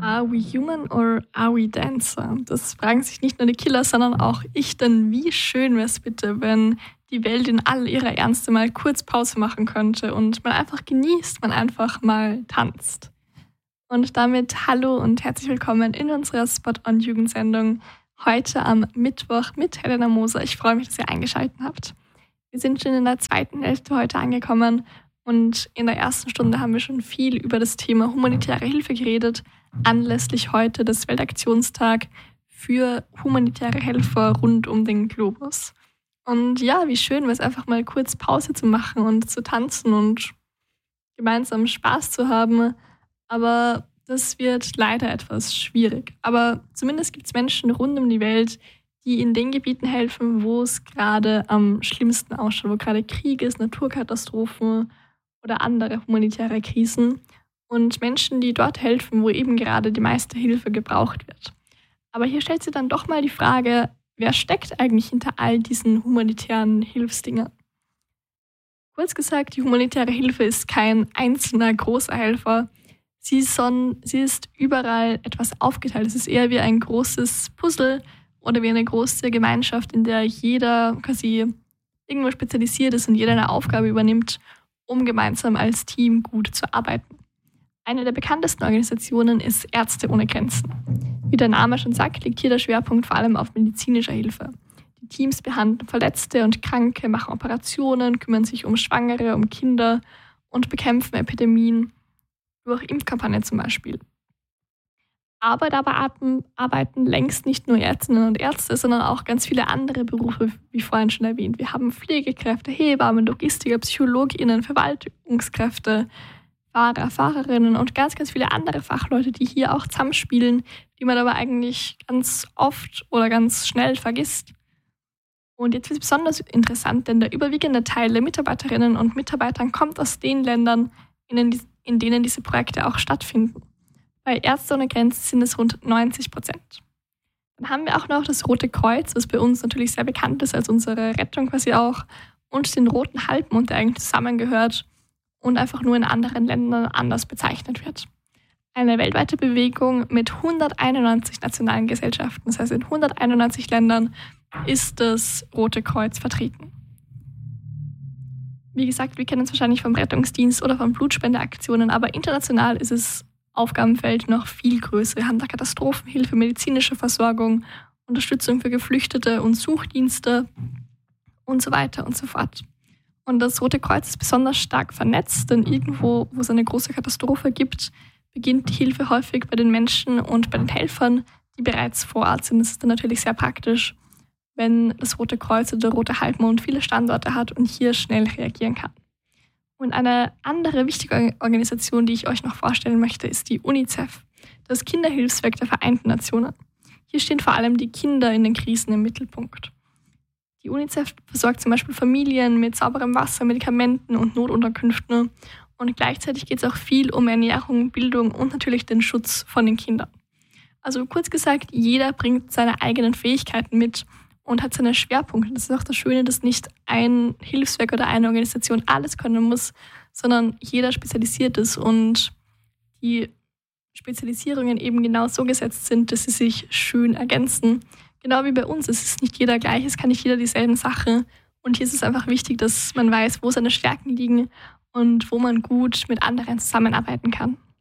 Are we human or are we dancer? Das fragen sich nicht nur die Killer, sondern auch ich, denn wie schön wäre es bitte, wenn die Welt in all ihrer Ernste mal kurz Pause machen könnte und man einfach genießt, man einfach mal tanzt. Und damit hallo und herzlich willkommen in unserer Spot-on-Jugendsendung heute am Mittwoch mit Helena Moser. Ich freue mich, dass ihr eingeschaltet habt. Wir sind schon in der zweiten Hälfte heute angekommen und in der ersten Stunde haben wir schon viel über das Thema humanitäre Hilfe geredet, anlässlich heute des Weltaktionstag für humanitäre Helfer rund um den Globus. Und ja, wie schön wäre es einfach mal kurz Pause zu machen und zu tanzen und gemeinsam Spaß zu haben. Aber das wird leider etwas schwierig. Aber zumindest gibt es Menschen rund um die Welt, die in den Gebieten helfen, wo es gerade am schlimmsten ausschaut, wo gerade Krieg ist, Naturkatastrophen oder andere humanitäre Krisen. Und Menschen, die dort helfen, wo eben gerade die meiste Hilfe gebraucht wird. Aber hier stellt sich dann doch mal die Frage, wer steckt eigentlich hinter all diesen humanitären Hilfsdingen? Kurz gesagt, die humanitäre Hilfe ist kein einzelner großer Helfer. Sie ist überall etwas aufgeteilt. Es ist eher wie ein großes Puzzle oder wie eine große Gemeinschaft, in der jeder quasi irgendwo spezialisiert ist und jeder eine Aufgabe übernimmt, um gemeinsam als Team gut zu arbeiten. Eine der bekanntesten Organisationen ist Ärzte ohne Grenzen. Wie der Name schon sagt, liegt hier der Schwerpunkt vor allem auf medizinischer Hilfe. Die Teams behandeln Verletzte und Kranke, machen Operationen, kümmern sich um Schwangere, um Kinder und bekämpfen Epidemien durch Impfkampagnen zum Beispiel. Aber dabei arbeiten längst nicht nur Ärztinnen und Ärzte, sondern auch ganz viele andere Berufe, wie vorhin schon erwähnt. Wir haben Pflegekräfte, Hebammen, Logistiker, PsychologInnen, Verwaltungskräfte, Fahrer, Fahrerinnen und ganz, ganz viele andere Fachleute, die hier auch zusammenspielen, die man aber eigentlich ganz oft oder ganz schnell vergisst. Und jetzt wird es besonders interessant, denn der überwiegende Teil der Mitarbeiterinnen und Mitarbeitern kommt aus den Ländern, in denen diese Projekte auch stattfinden. Bei Ärzte ohne Grenzen sind es rund 90%. Dann haben wir auch noch das Rote Kreuz, was bei uns natürlich sehr bekannt ist als unsere Rettung quasi auch, und den Roten Halbmond, der eigentlich zusammengehört und einfach nur in anderen Ländern anders bezeichnet wird. Eine weltweite Bewegung mit 191 nationalen Gesellschaften, das heißt in 191 Ländern ist das Rote Kreuz vertreten. Wie gesagt, wir kennen es wahrscheinlich vom Rettungsdienst oder von Blutspendeaktionen, aber international ist das Aufgabenfeld noch viel größer. Wir haben da Katastrophenhilfe, medizinische Versorgung, Unterstützung für Geflüchtete und Suchdienste und so weiter und so fort. Und das Rote Kreuz ist besonders stark vernetzt, denn irgendwo, wo es eine große Katastrophe gibt, beginnt die Hilfe häufig bei den Menschen und bei den Helfern, die bereits vor Ort sind. Das ist dann natürlich sehr praktisch, wenn das Rote Kreuz oder der Rote Halbmond viele Standorte hat und hier schnell reagieren kann. Und eine andere wichtige Organisation, die ich euch noch vorstellen möchte, ist die UNICEF, das Kinderhilfswerk der Vereinten Nationen. Hier stehen vor allem die Kinder in den Krisen im Mittelpunkt. Die UNICEF versorgt zum Beispiel Familien mit sauberem Wasser, Medikamenten und Notunterkünften. Und gleichzeitig geht es auch viel um Ernährung, Bildung und natürlich den Schutz von den Kindern. Also kurz gesagt, jeder bringt seine eigenen Fähigkeiten mit und hat seine Schwerpunkte. Das ist auch das Schöne, dass nicht ein Hilfswerk oder eine Organisation alles können muss, sondern jeder spezialisiert ist und die Spezialisierungen eben genau so gesetzt sind, dass sie sich schön ergänzen. Genau wie bei uns, es ist nicht jeder gleich, es kann nicht jeder dieselben Sachen. Und hier ist es einfach wichtig, dass man weiß, wo seine Stärken liegen und wo man gut mit anderen zusammenarbeiten kann.